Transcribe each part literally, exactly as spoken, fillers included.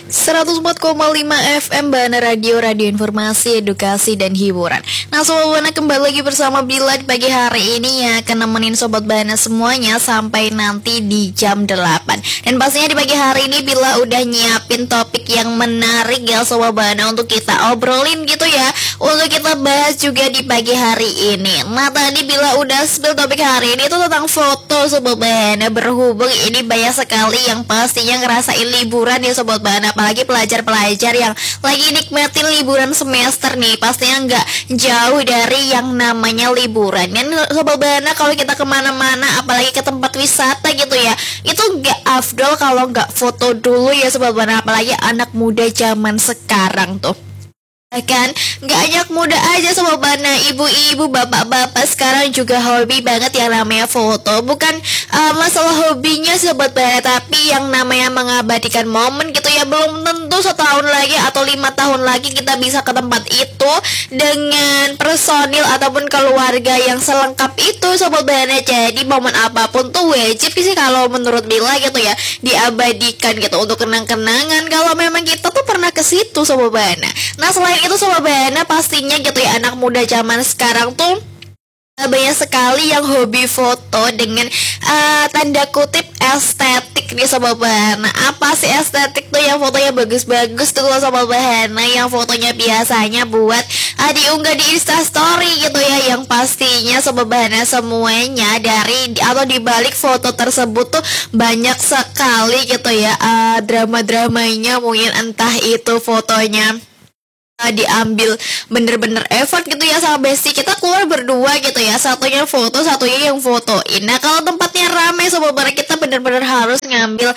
seratus empat koma lima F M Bana Radio, radio informasi, edukasi, dan hiburan. Nah Sobat Bana, kembali lagi bersama Bila di pagi hari ini ya, akan nemenin Sobat Bana semuanya sampai nanti di jam delapan. Dan pastinya di pagi hari ini Bila udah nyiapin topik yang menarik ya Sobat Bana, untuk kita obrolin gitu ya, untuk kita bahas juga di pagi hari ini. Nah tadi Bila udah spill topik hari ini itu tentang foto Sobat Bana. Berhubung ini banyak sekali yang pastinya ngerasain liburan ya Sobat Bana, apalagi pelajar-pelajar yang lagi nikmatin liburan semester nih, pastinya nggak jauh dari yang namanya liburan. Dan Sobat Bana, kalau kita kemana-mana, apalagi ke tempat wisata gitu ya, itu nggak afdol kalau nggak foto dulu ya Sobat Bana, apalagi anak muda zaman sekarang tuh. Kan nggak anak muda aja Sobat Bana, ibu-ibu, bapak-bapak sekarang juga hobi banget yang namanya foto. Bukan uh, masalah hobinya Sobat Bana, tapi yang namanya mengabadikan momen gitu ya. Belum tentu setahun lagi atau lima tahun lagi kita bisa ke tempat itu dengan personil ataupun keluarga yang selengkap itu Sobat Bana. Jadi momen apapun tuh wajib sih kalau menurut Bila gitu ya, diabadikan gitu untuk kenang-kenangan kalau memang kita tuh pernah ke situ Sobat Bana. Nah selain itu Sobat Bana, pastinya gitu ya, anak muda zaman sekarang tuh banyak sekali yang hobi foto dengan uh, tanda kutip estetik nih Sobat Bana. Apa sih estetik tuh? Yang fotonya bagus-bagus tuh Sobat Bana, yang fotonya biasanya buat uh, diunggah di Instastory gitu ya, yang pastinya Sobat Bana semuanya dari atau dibalik foto tersebut tuh banyak sekali gitu ya uh, drama-dramanya, mungkin entah itu fotonya Uh, diambil bener-bener effort gitu ya sama Besti, kita keluar berdua gitu ya, satunya foto, satunya yang fotoin. Nah kalau tempatnya ramai Sobat Bana, kita bener-bener harus ngambil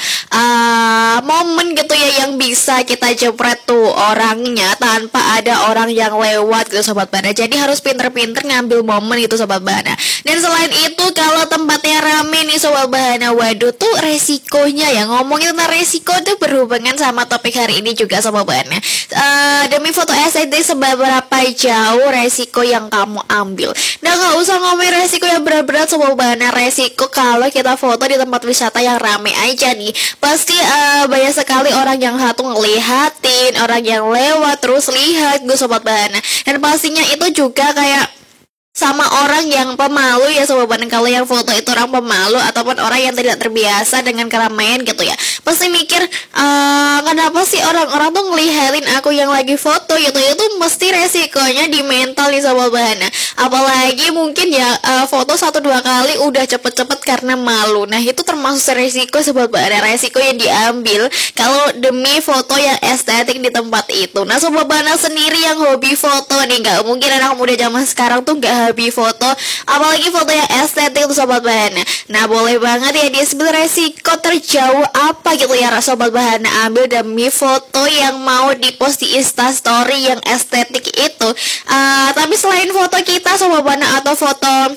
uh, momen gitu ya, yang bisa kita jepret tuh orangnya tanpa ada orang yang lewat gitu Sobat Bana. Jadi harus pinter-pinter ngambil momen gitu Sobat Bana. Dan selain itu, kalau tempatnya ramai nih Sobat Bana, waduh tuh resikonya ya. Ngomongin tentang resiko tuh berhubungan sama topik hari ini juga Sobat Bana. uh, Demi foto estetik, seberapa jauh resiko yang kamu ambil? Nah gak usah ngomongin resiko yang berat-berat Sobat Bana. Resiko kalau kita foto di tempat wisata yang rame aja nih, pasti uh, banyak sekali orang yang satu ngelihatin, orang yang lewat terus lihat gue Sobat Bana. Dan pastinya itu juga kayak sama orang yang pemalu ya Sobat Bana. Kalau yang foto itu orang pemalu ataupun orang yang tidak terbiasa dengan keramaian gitu ya, pasti mikir eee, kenapa sih orang-orang tuh ngelihatin aku yang lagi foto gitu. Itu mesti resikonya di mental nih Sobat Bana. Apalagi mungkin ya uh, foto satu dua kali udah cepet-cepet karena malu. Nah itu termasuk resiko Sobat Bana, resiko yang diambil kalau demi foto yang estetik di tempat itu. Nah Sobat Bana sendiri yang hobi foto nih, gak mungkin anak muda zaman sekarang tuh gak hobi foto, apalagi foto yang estetik tuh Sobat Bana. Nah boleh banget ya dia sebut resiko terjauh apa gitu ya Sobat Bana ambil demi foto yang mau dipost di Instastory yang estetik itu. uh, Tapi selain foto kita Sobat Bana atau foto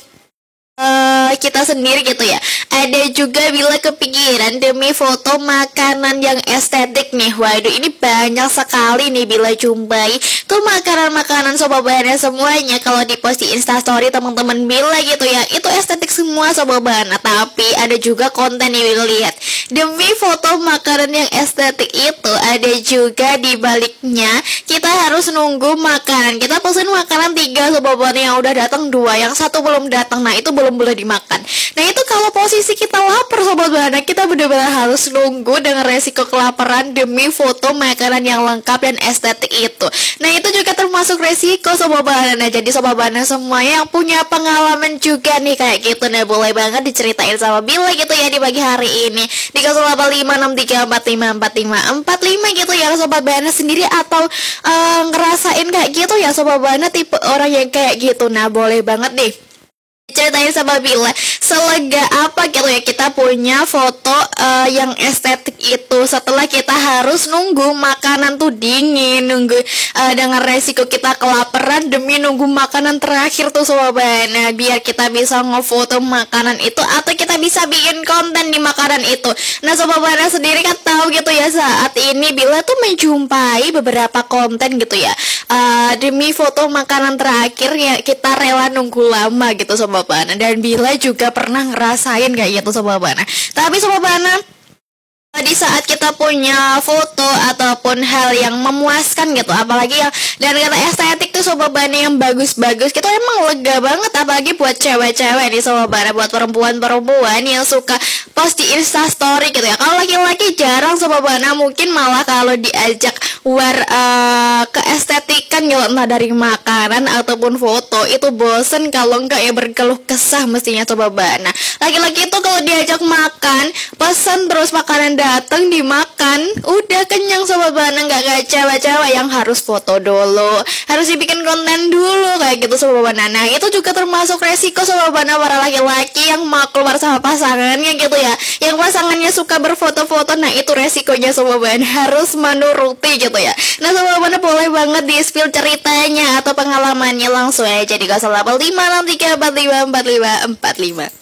Uh, kita sendiri gitu ya, ada juga Bila kepikiran demi foto makanan yang estetik nih. Waduh ini banyak sekali nih Bila jumpai tuh makanan-makanan Sobat Bana semuanya kalau di post di Instastory teman-teman Bila gitu ya, itu estetik semua Sobat Bana. Tapi ada juga konten yang Bila lihat, demi foto makanan yang estetik itu ada juga di baliknya kita harus nunggu makanan. Kita pesen makanan tiga Sobat Bana, yang udah datang dua, yang satu belum datang. Nah itu belum boleh dimakan. Nah itu kalau posisi kita lapar Sobat Bana, kita benar-benar harus nunggu dengan resiko kelaparan demi foto makanan yang lengkap dan estetik itu. Nah itu juga termasuk resiko Sobat Bana. Nah jadi Sobat Bana semua yang punya pengalaman juga nih kayak gitu, nah boleh banget diceritain sama Bila gitu ya di pagi hari ini di nol delapan lima enam tiga empat lima empat lima empat lima gitu ya Sobat Bana sendiri, atau uh, ngerasain kayak gitu ya Sobat Bana, tipe orang yang kayak gitu. Nah boleh banget nih ceritain sama Bila, selega apa gitu ya kita punya foto uh, yang estetik itu setelah kita harus nunggu makanan tuh dingin, nunggu uh, dengan resiko kita kelaparan demi nunggu makanan terakhir tuh Sobat Bana, biar kita bisa ngefoto makanan itu atau kita bisa bikin konten di makanan itu. Nah Sobat Bana sendiri kan tahu gitu ya, saat ini Bila tuh menjumpai beberapa konten gitu ya, uh, demi foto makanan terakhir ya kita rela nunggu lama gitu Sobat Bana. Dan Bila juga pernah ngerasain kayak gitu Sobat Bana. Tapi Sobat Bana, Di saat kita punya foto ataupun hal yang memuaskan gitu, apalagi yang dan kata estetik tuh Sobat Bana yang bagus-bagus gitu emang lega banget, apalagi buat cewek-cewek nih Sobat Bana, buat perempuan-perempuan yang suka post di Instastory gitu ya. Kalau laki-laki jarang Sobat Bana, mungkin malah kalau diajak war uh, keestetikan gitu, entah dari makanan ataupun foto, itu bosen kalau enggak ya berkeluh kesah mestinya Sobat Bana. Laki-laki itu kalau diajak makan, pesan terus makanan datang dimakan, udah kenyang Sobat Bana, nggak kayak cewek-cewek yang harus foto dulu, harus dibikin konten dulu kayak gitu Sobat Bana. Nah itu juga termasuk resiko Sobat Bana para laki-laki yang mau keluar sama pasangannya gitu ya, yang pasangannya suka berfoto-foto. Nah itu resikonya Sobat Bana, harus menuruti gitu ya. Nah Sobat Bana boleh banget di spill ceritanya atau pengalamannya langsung aja di nol delapan lima enam tiga empat lima empat lima empat lima.